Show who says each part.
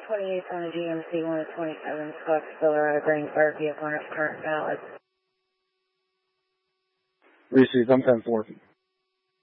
Speaker 1: 28th on a GMC 1 of 27, Scottsville, or Green Fire vehicle on its current valid.
Speaker 2: Received, I'm 10-4.